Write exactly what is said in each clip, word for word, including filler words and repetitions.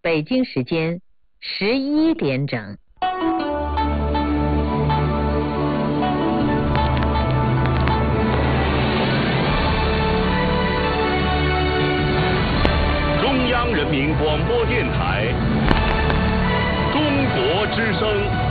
北京时间十一点整。 中央人民广播电台中国之声。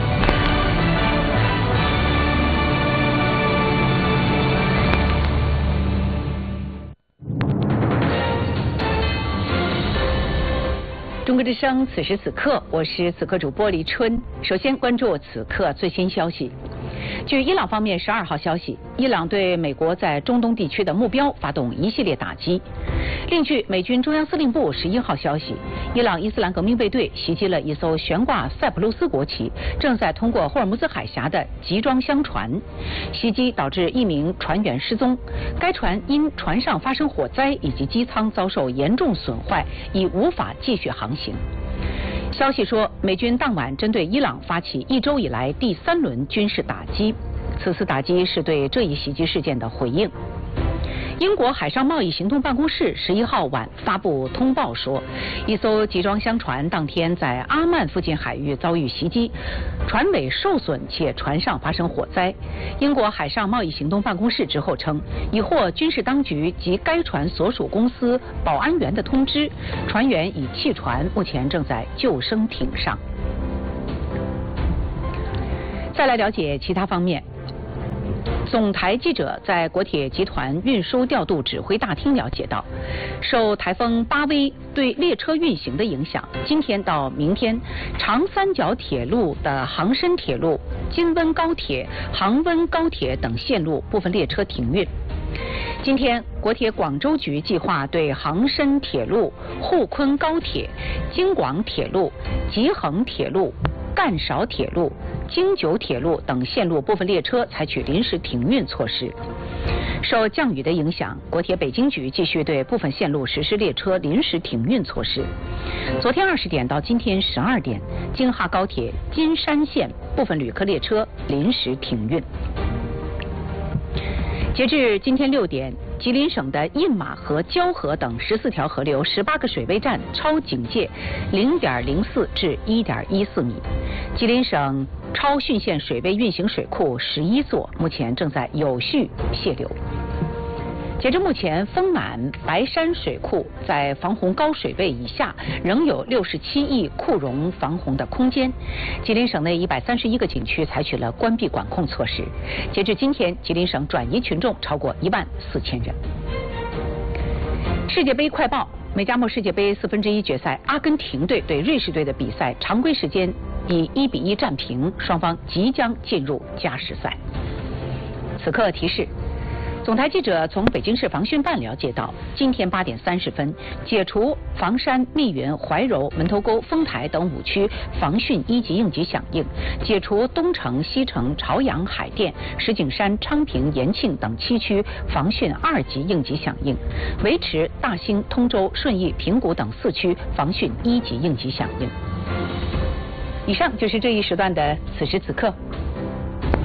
中国之声，此时此刻，我是此刻主播李春。首先关注此刻最新消息。据伊朗方面十二号消息，伊朗对美国在中东地区的目标发动一系列打击。另据美军中央司令部十一号消息，伊朗伊斯兰革命卫队袭击了一艘悬挂塞浦路斯国旗、正在通过霍尔木兹海峡的集装箱船。袭击导致一名船员失踪，该船因船上发生火灾以及机舱遭受严重损坏，已无法继续航行。消息说，美军当晚针对伊朗发起一周以来第三轮军事打击，此次打击是对这一袭击事件的回应。英国海上贸易行动办公室十一号晚发布通报说，一艘集装箱船当天在阿曼附近海域遭遇袭击，船尾受损且船上发生火灾。英国海上贸易行动办公室之后称，已获军事当局及该船所属公司保安员的通知，船员已弃船，目前正在救生艇上。再来了解其他方面。总台记者在国铁集团运输调度指挥大厅了解到，受台风巴威对列车运行的影响，今天到明天，长三角铁路的杭深铁路、京温高铁、杭温高铁等线路部分列车停运。今天，国铁广州局计划对杭深铁路、沪昆高铁、京广铁路、吉恒铁路、赣韶铁路、京九铁路等线路部分列车采取临时停运措施。受降雨的影响，国铁北京局继续对部分线路实施列车临时停运措施。昨天二十点到今天十二点，京哈高铁金山线部分旅客列车临时停运。截至今天六点，吉林省的印马河、蛟河等十四条河流十八个水位站超警戒零点零四至一点一四米。吉林省超汛线水位运行水库十一座，目前正在有序泄流。截至目前，丰满白山水库在防洪高水位以下，仍有六十七亿库容防洪的空间。吉林省内一百三十一个景区采取了关闭管控措施。截至今天，吉林省转移群众超过一万四千人。世界杯快报：美加墨世界杯四分之一决赛，阿根廷队对瑞士队的比赛常规时间以一比一战平，双方即将进入加时赛。此刻提示。总台记者从北京市防汛办了解到，今天八点三十分，解除房山、密云、怀柔、门头沟、丰台等五区防汛一级应急响应，解除东城、西城、朝阳、海淀、石景山、昌平、延庆等七区防汛二级应急响应，维持大兴、通州、顺义、平谷等四区防汛一级应急响应。以上就是这一时段的此时此刻。